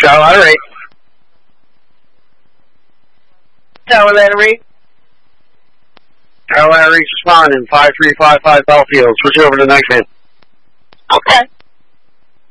Tower Larry. Tower Larry. Tower Larry responding, 5355 Belfield. Switch over to Nightman. Okay.